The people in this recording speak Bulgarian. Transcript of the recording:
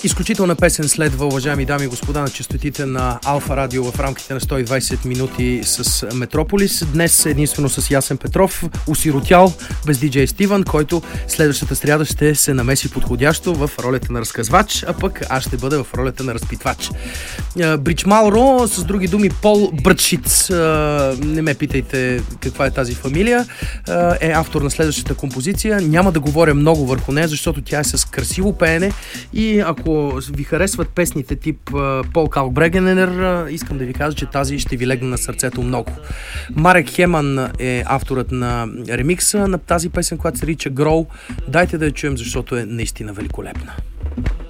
Изключителна песен следва, уважаеми дами и господа, на честотите на Алфа Радио в рамките на 120 минути с Метрополис. Днес единствено с Ясен Петров, осиротял без диджей Стивън, който следващата сряда ще се намеси подходящо в ролята на разказвач, а пък аз ще бъда в ролята на разпитвач. Брич Малро, с други думи Пол Бръчиц, не ме питайте каква е тази фамилия, е автор на следващата композиция. Няма да говоря много върху нея, защото тя е с красиво пеене и ако ви харесват песните тип Пол Калбрегенер, искам да ви кажа, че тази ще ви легне на сърцето много. Марек Хеман е авторът на ремикса на тази песен, която се нарича Grow. Дайте да я чуем, защото е наистина великолепна.